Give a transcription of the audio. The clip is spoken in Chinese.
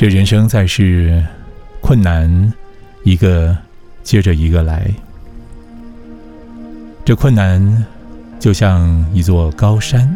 这人生在世，困难一个接着一个来。这困难就像一座高山，